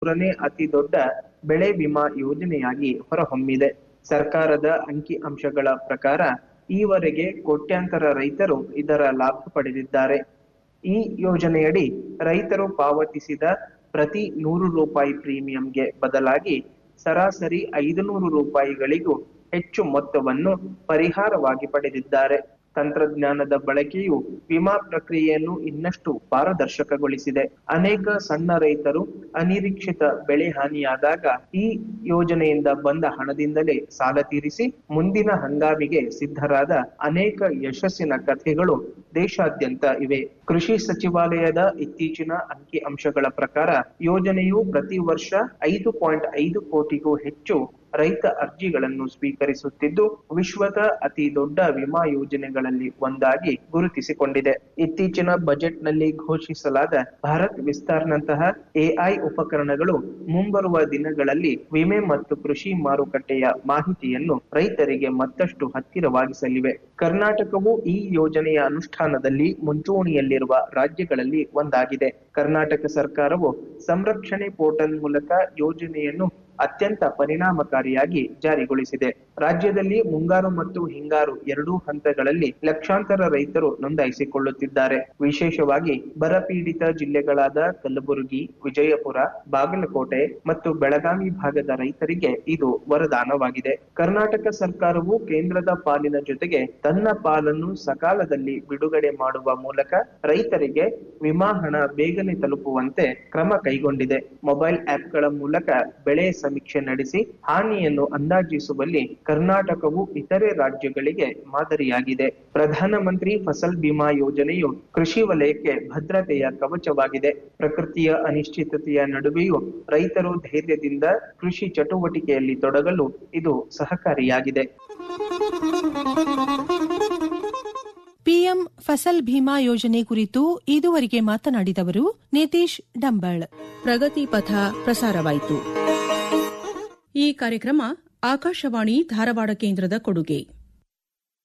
ಮೂರನೇ ಅತಿ ದೊಡ್ಡ ಬೆಳೆ ವಿಮಾ ಯೋಜನೆಯಾಗಿ ಹೊರಹೊಮ್ಮಿದೆ. ಸರ್ಕಾರದ ಅಂಕಿ ಅಂಶಗಳ ಪ್ರಕಾರ ಈವರೆಗೆ ಕೋಟ್ಯಾಂತರ ರೈತರು ಇದರ ಲಾಭ ಪಡೆದಿದ್ದಾರೆ. ಈ ಯೋಜನೆಯಡಿ ರೈತರು ಪಾವತಿಸಿದ ಪ್ರತಿ 100 ರೂಪಾಯಿ ಪ್ರೀಮಿಯಂಗೆ ಬದಲಾಗಿ ಸರಾಸರಿ 500 ರೂಪಾಯಿಗಳಿಗೂ ಹೆಚ್ಚು ಮೊತ್ತವನ್ನು ಪರಿಹಾರವಾಗಿ ಪಡೆದಿದ್ದಾರೆ. ತಂತ್ರಜ್ಞಾನದ ಬಳಕೆಯು ವಿಮಾ ಪ್ರಕ್ರಿಯೆಯನ್ನು ಇನ್ನಷ್ಟು ಪಾರದರ್ಶಕಗೊಳಿಸಿದೆ. ಅನೇಕ ಸಣ್ಣ ರೈತರು ಅನಿರೀಕ್ಷಿತ ಬೆಳೆ ಹಾನಿಯಾದಾಗ ಈ ಯೋಜನೆಯಿಂದ ಬಂದ ಹಣದಿಂದಲೇ ಸಾಲ ತೀರಿಸಿ ಮುಂದಿನ ಹಂಗಾಮಿಗೆ ಸಿದ್ಧರಾದ ಅನೇಕ ಯಶಸ್ಸಿನ ಕಥೆಗಳು ದೇಶಾದ್ಯಂತ ಇವೆ. ಕೃಷಿ ಸಚಿವಾಲಯದ ಇತ್ತೀಚಿನ ಅಂಕಿ ಅಂಶಗಳ ಪ್ರಕಾರ ಯೋಜನೆಯು ಪ್ರತಿ ವರ್ಷ 5.5 ಕೋಟಿಗೂ ಹೆಚ್ಚು ರೈತ ಅರ್ಜಿಗಳನ್ನು ಸ್ವೀಕರಿಸುತ್ತಿದ್ದು ವಿಶ್ವದ ಅತಿ ದೊಡ್ಡ ವಿಮಾ ಯೋಜನೆಗಳಲ್ಲಿ ಒಂದಾಗಿ ಗುರುತಿಸಿಕೊಂಡಿದೆ. ಇತ್ತೀಚಿನ ಬಜೆಟ್ನಲ್ಲಿ ಘೋಷಿಸಲಾದ ಭಾರತ್ ವಿಸ್ತಾರ್ನಂತಹ ಎಐ ಉಪಕರಣಗಳು ಮುಂಬರುವ ದಿನಗಳಲ್ಲಿ ವಿಮೆ ಮತ್ತು ಕೃಷಿ ಮಾರುಕಟ್ಟೆಯ ಮಾಹಿತಿಯನ್ನು ರೈತರಿಗೆ ಮತ್ತಷ್ಟು ಹತ್ತಿರವಾಗಿಸಲಿವೆ. ಕರ್ನಾಟಕವು ಈ ಯೋಜನೆಯ ಅನುಷ್ಠಾನದಲ್ಲಿ ಮುಂಚೂಣಿಯಲ್ಲಿರುವ ರಾಜ್ಯಗಳಲ್ಲಿ ಒಂದಾಗಿದೆ. ಕರ್ನಾಟಕ ಸರ್ಕಾರವು ಸಂರಕ್ಷಣೆ ಪೋರ್ಟಲ್ ಮೂಲಕ ಯೋಜನೆಯನ್ನು ಅತ್ಯಂತ ಪರಿಣಾಮಕಾರಿಯಾಗಿ ಜಾರಿಗೊಳಿಸಿದೆ. ರಾಜ್ಯದಲ್ಲಿ ಮುಂಗಾರು ಮತ್ತು ಹಿಂಗಾರು ಎರಡೂ ಹಂತಗಳಲ್ಲಿ ಲಕ್ಷಾಂತರ ರೈತರು ನೋಂದಾಯಿಸಿಕೊಳ್ಳುತ್ತಿದ್ದಾರೆ. ವಿಶೇಷವಾಗಿ ಬರಪೀಡಿತ ಜಿಲ್ಲೆಗಳಾದ ಕಲಬುರಗಿ, ವಿಜಯಪುರ, ಬಾಗಲಕೋಟೆ ಮತ್ತು ಬೆಳಗಾವಿ ಭಾಗದ ರೈತರಿಗೆ ಇದು ವರದಾನವಾಗಿದೆ. ಕರ್ನಾಟಕ ಸರ್ಕಾರವು ಕೇಂದ್ರದ ಪಾಲಿನ ಜೊತೆಗೆ ತನ್ನ ಪಾಲನ್ನು ಸಕಾಲದಲ್ಲಿ ಬಿಡುಗಡೆ ಮಾಡುವ ಮೂಲಕ ರೈತರಿಗೆ ವಿಮಾ ಹಣ ಬೇಗನೆ ತಲುಪುವಂತೆ ಕ್ರಮ ಕೈಗೊಂಡಿದೆ. ಮೊಬೈಲ್ ಆಪ್ಗಳ ಮೂಲಕ ಬೆಳೆ ಸಮೀಕ್ಷೆ ನಡೆಸಿ ಹಾನಿಯನ್ನು ಅಂದಾಜಿಸುವಲ್ಲಿ ಕರ್ನಾಟಕವು ಇತರೆ ರಾಜ್ಯಗಳಿಗೆ ಮಾದರಿಯಾಗಿದೆ. ಪ್ರಧಾನಮಂತ್ರಿ ಫಸಲ್ ಬಿಮಾ ಯೋಜನೆಯು ಕೃಷಿ ವಲಯಕ್ಕೆ ಭದ್ರತೆಯ ಕವಚವಾಗಿದೆ. ಪ್ರಕೃತಿಯ ಅನಿಶ್ಚಿತತೆಯ ನಡುವೆಯೂ ರೈತರು ಧೈರ್ಯದಿಂದ ಕೃಷಿ ಚಟುವಟಿಕೆಯಲ್ಲಿ ತೊಡಗಲು ಇದು ಸಹಕಾರಿಯಾಗಿದೆ. ಪಿಎಂ ಫಸಲ್ ಭೀಮಾ ಯೋಜನೆ ಕುರಿತು ಇದುವರೆಗೆ ಮಾತನಾಡಿದವರು ನಿತೀಶ್ ಡಂಬಾಳ್. ಪ್ರಗತಿ ಪಥ ಪ್ರಸಾರವಾಯಿತು. ಈ ಕಾರ್ಯಕ್ರಮ ಆಕಾಶವಾಣಿ ಧಾರವಾಡ ಕೇಂದ್ರದ ಕೊಡುಗೆ.